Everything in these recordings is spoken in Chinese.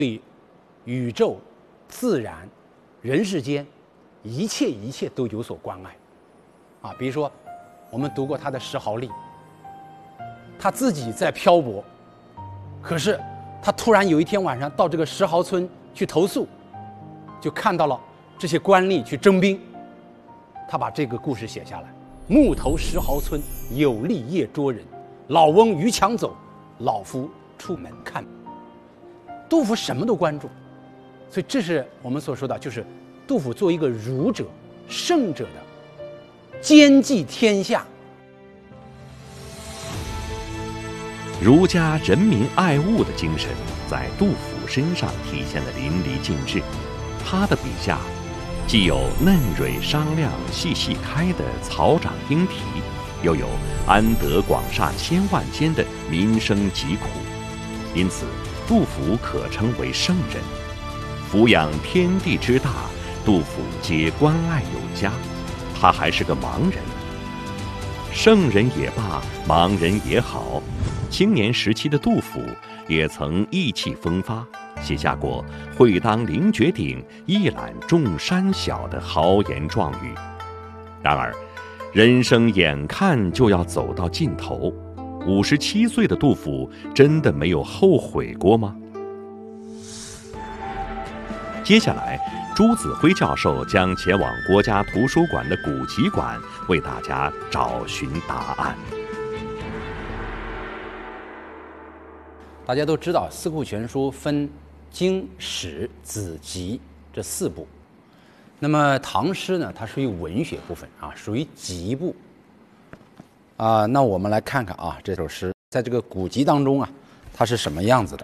对宇宙、自然、人世间一切都有所关爱啊。比如说，我们读过他的石壕吏，他自己在漂泊，可是他突然有一天晚上到这个石壕村去投宿，就看到了这些官吏去征兵，他把这个故事写下来。木头石壕村，有吏夜捉人，老翁逾墙走，老夫出门看。杜甫什么都关注，所以这是我们所说的，就是杜甫作为一个儒者、圣者的兼济天下。 儒家仁民爱物的精神在杜甫身上体现得淋漓尽致。他的笔下既有嫩蕊商量细细开的草长莺啼，又有安得广厦千万间的民生疾苦，因此杜甫可称为圣人。俯仰天地之大，杜甫皆关爱有加。他还是个盲人，圣人也罢，盲人也好，青年时期的杜甫也曾意气风发，写下过会当凌绝顶，一览众山小的豪言壮语。然而人生眼看就要走到尽头，57岁的杜甫真的没有后悔过吗？接下来朱子辉教授将前往国家图书馆的古籍馆，为大家找寻答案。 大家都知道《四库全书》分经、史、子、集这4部，那么唐诗呢，它属于文学部分啊，属于集部啊。那我们来看看啊，这首诗在这个古籍当中啊，它是什么样子的。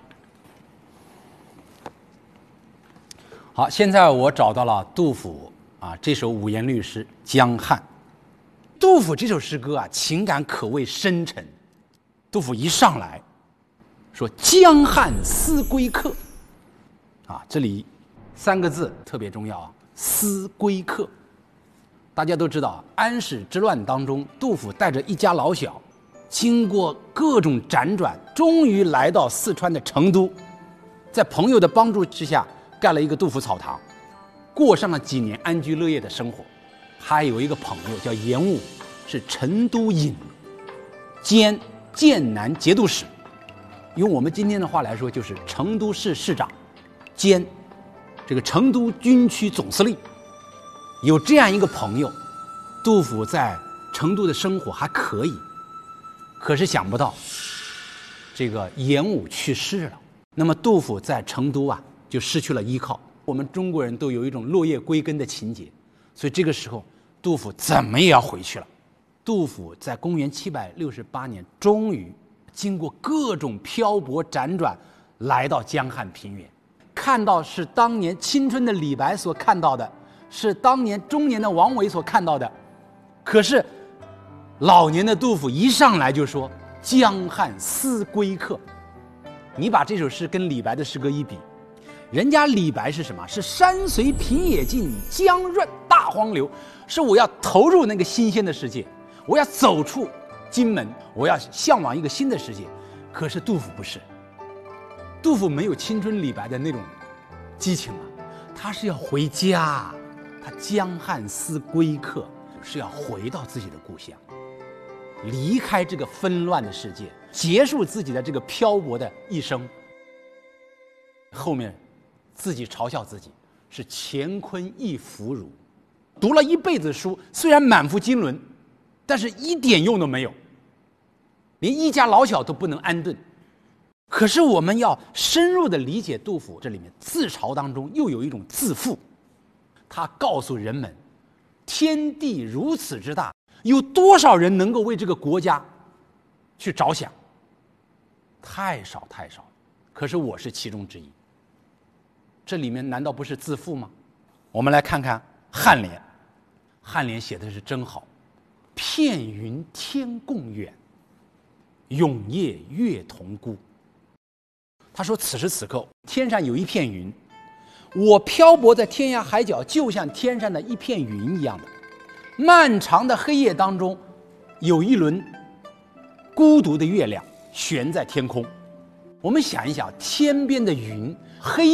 好，现在我找到了杜甫啊这首五言律诗《江汉》。杜甫这首诗歌啊，情感可谓深沉。杜甫一上来说“江汉思归客”，啊，这里3个字特别重要啊，“思归客”。大家都知道，安史之乱当中，杜甫带着一家老小，经过各种辗转，终于来到四川的成都，在朋友的帮助之下，盖了一个杜甫草堂，过上了几年安居乐业的生活。还有一个朋友叫严武，是成都尹兼剑南节度使，用我们今天的话来说，就是成都市市长兼这个成都军区总司令。有这样一个朋友，杜甫在成都的生活还可以。可是想不到这个严武去世了，那么杜甫在成都啊就失去了依靠。我们中国人都有一种落叶归根的情节，所以这个时候杜甫怎么也要回去了。杜甫在公元768年终于经过各种漂泊辗转，来到江汉平原，看到是当年青春的李白所看到的，是当年中年的王维所看到的。可是老年的杜甫一上来就说“江汉思归客”。你把这首诗跟李白的诗歌一比，人家李白是什么？是山随平野尽，江润大荒流，是我要投入那个新鲜的世界，我要走出荆门，我要向往一个新的世界。可是杜甫不是，杜甫没有青春李白的那种激情啊，他是要回家，他江汉思归客，是要回到自己的故乡，离开这个纷乱的世界，结束自己的这个漂泊的一生。后面自己嘲笑自己是乾坤一腐儒，读了一辈子书，虽然满腹经纶，但是一点用都没有，连一家老小都不能安顿。可是我们要深入的理解杜甫这里面自嘲当中又有一种自负，他告诉人们，天地如此之大，有多少人能够为这个国家去着想？太少太少，可是我是其中之一。这里面难道不是自负吗？我们来看看颔联，颔联写的是真好，片云天共远，永夜月同孤。他说此时此刻天上有一片云，我漂泊在天涯海角，就像天上的一片云一样的。漫长的黑夜当中，有一轮孤独的月亮悬在天空。我们想一想，天边的云，黑